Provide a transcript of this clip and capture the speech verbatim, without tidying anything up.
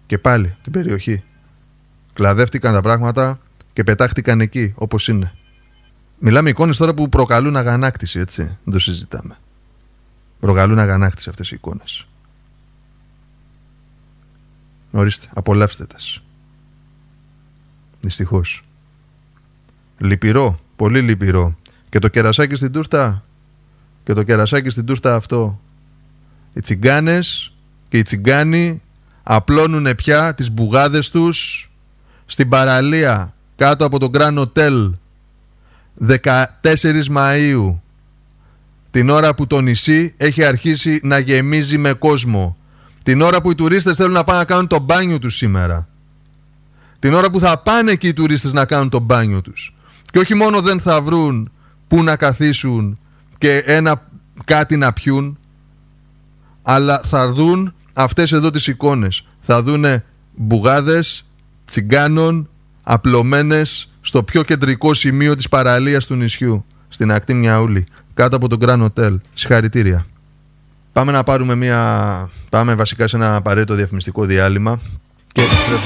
Και πάλι την περιοχή. Κλαδεύτηκαν τα πράγματα και πετάχτηκαν εκεί όπως είναι. Μιλάμε εικόνες τώρα που προκαλούν αγανάκτηση, έτσι. Δεν το συζητάμε. Προκαλούν αγανάκτηση αυτές οι εικόνες. Ορίστε, απολαύστε τας. Δυστυχώς. Λυπηρό, πολύ λυπηρό. Και το κερασάκι στην τούρτα, και το κερασάκι στην τούρτα αυτό. Οι τσιγκάνες και οι τσιγκάνοι απλώνουν πια τις μπουγάδες τους στην παραλία κάτω από το Grand Hotel δεκατέσσερις Μαΐου, την ώρα που το νησί έχει αρχίσει να γεμίζει με κόσμο, την ώρα που οι τουρίστες θέλουν να πάνε να κάνουν το μπάνιο τους σήμερα, την ώρα που θα πάνε εκεί οι τουρίστες να κάνουν το μπάνιο τους, και όχι μόνο δεν θα βρουν που να καθίσουν και ένα κάτι να πιούν, αλλά θα δουν αυτές εδώ τις εικόνες. Θα δούνε μπουγάδες τσιγκάνων απλωμένες στο πιο κεντρικό σημείο της παραλίας του νησιού, στην ακτή Μιαούλη, κάτω από το Grand Hotel. Συγχαρητήρια. Πάμε να πάρουμε μια... Πάμε βασικά σε ένα απαραίτητο διαφημιστικό διάλειμμα και